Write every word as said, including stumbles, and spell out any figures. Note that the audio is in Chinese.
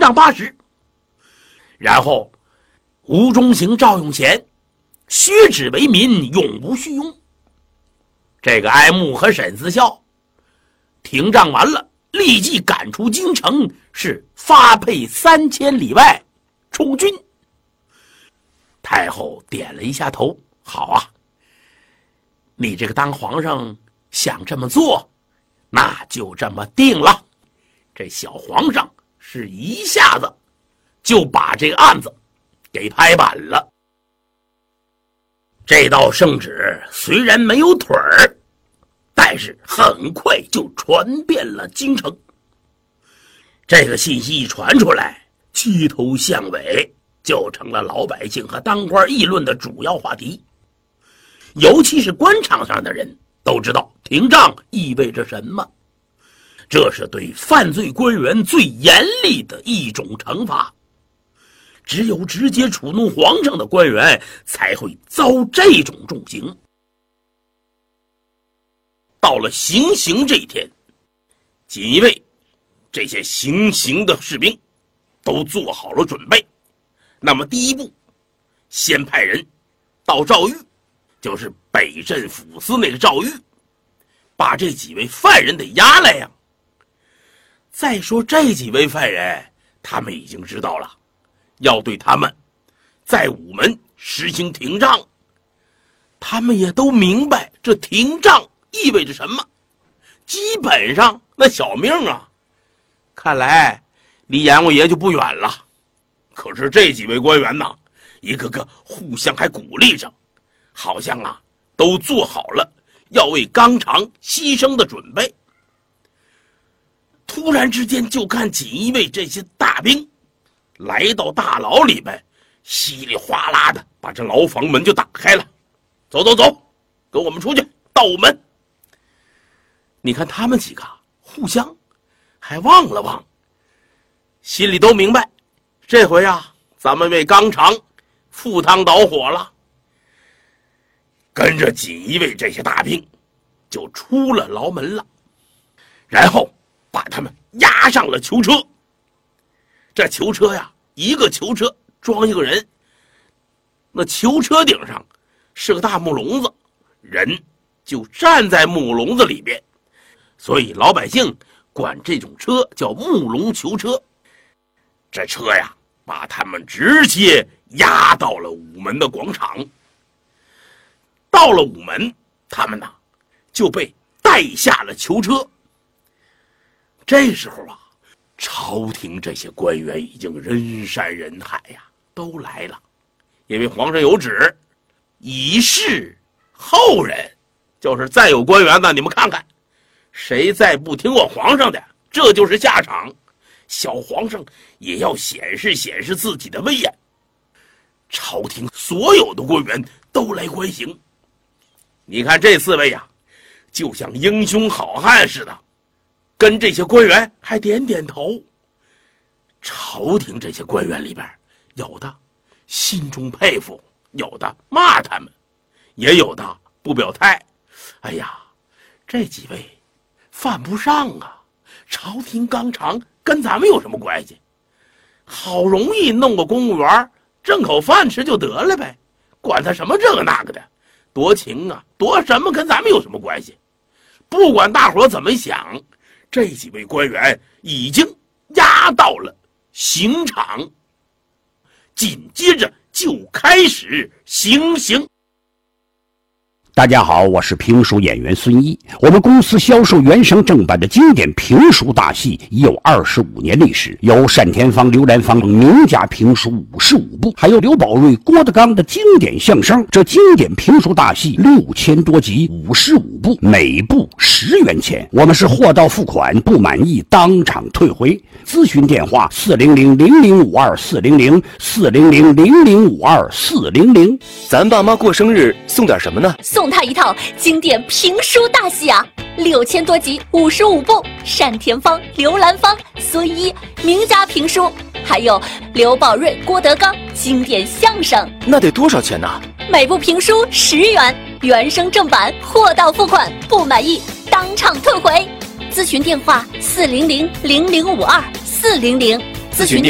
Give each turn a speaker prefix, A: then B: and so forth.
A: 丈八十。然后吴中行、赵永贤削纸为民，永不虚庸。这个哀穆和沈思孝停仗完了，立即赶出京城，是发配三千里外充军。太后点了一下头，好啊，你这个当皇上想这么做，那就这么定了。这小皇上是一下子就把这个案子给拍板了。这道圣旨虽然没有腿儿，但是很快就传遍了京城。这个信息一传出来，街头巷尾就成了老百姓和当官议论的主要话题。尤其是官场上的人都知道停仗意味着什么，这是对犯罪官员最严厉的一种惩罚。只有直接触怒皇上的官员才会遭这种重刑。到了行刑这一天，锦衣卫这些行刑的士兵都做好了准备。那么第一步，先派人到赵狱，就是北镇抚司那个赵狱，把这几位犯人得押来呀。再说这几位犯人，他们已经知道了要对他们在午门实行停仗，他们也都明白这停仗意味着什么。基本上那小命啊，看来离阎王爷就不远了。可是这几位官员呢，一个个互相还鼓励着，好像啊都做好了要为纲常牺牲的准备。突然之间，就看锦衣卫这些大兵来到大牢里边，稀里哗啦的把这牢房门就打开了。走走走，跟我们出去，到午门。你看他们几个互相还望了望，心里都明白，这回啊咱们为纲常赴汤蹈火了。跟着锦衣卫这些大兵就出了牢门了，然后把他们押上了囚车。这囚车呀，一个囚车装一个人，那囚车顶上是个大木笼子，人就站在木笼子里边，所以老百姓管这种车叫木笼囚车。这车呀，把他们直接押到了午门的广场。到了午门，他们呢就被带下了囚车。这时候啊，朝廷这些官员已经人山人海呀，都来了。因为皇上有旨，以示后人，就是再有官员呢，你们看看，谁再不听我皇上的，这就是下场。小皇上也要显示显示自己的威严。朝廷所有的官员都来观刑。你看这四位呀，就像英雄好汉似的，跟这些官员还点点头。朝廷这些官员里边，有的心中佩服，有的骂他们，也有的不表态。哎呀，这几位犯不上啊，朝廷纲常跟咱们有什么关系？好容易弄个公务员挣口饭吃就得了呗，管他什么这个那个的，多情啊多什么跟咱们有什么关系？不管大伙怎么想，这几位官员已经押到了刑场，紧接着就开始行刑。
B: 大家好，我是评书演员孙一。我们公司销售原声正版的经典评书大戏已有二十五年历史，有单田芳、刘兰芳名家评书五十五部，还有刘宝瑞、郭德纲的经典相声。这经典评书大戏六千多集，五十五部，每部十元钱。我们是货到付款，不满意当场退回。咨询电话：四零零零零五二四零零四零零零零五二四零零。
C: 咱爸妈过生日送点什么呢？
D: 送他一套经典评书大戏啊，六千多集，五十五部，单田芳、刘兰芳、孙一名家评书，还有刘宝瑞、郭德纲经典相声。
C: 那得多少钱呢？
D: 每部评书十元，原声正版，货到付款，不满意当场退回。咨询电话：四零零零零五二四零零。咨询